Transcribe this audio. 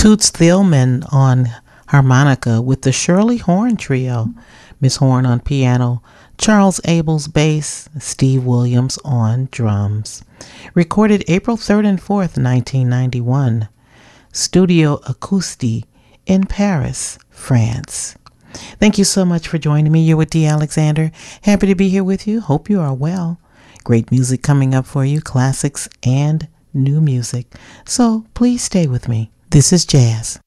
Toots Thielemans on harmonica with the Shirley Horn Trio. Miss Horn on piano, Charles Abels bass, Steve Williams on drums. Recorded April 3rd and 4th, 1991. Studio Acoustique in Paris, France. Thank you so much for joining me. You're with Dee Alexander. Happy to be here with you. Hope you are well. Great music coming up for you, classics and new music. So please stay with me. This is Jazz.